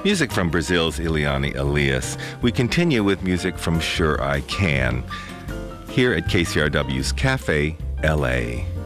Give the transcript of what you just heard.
Music from Brazil's Ileana Elias. We continue with music from Sure I Can, here at KCRW's Cafe LA.